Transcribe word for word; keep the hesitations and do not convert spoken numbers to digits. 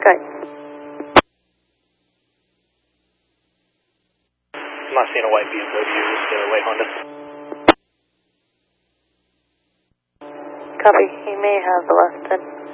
Good. I'm not seeing a white B M W, just a white Honda. Copy. He may have the Weston.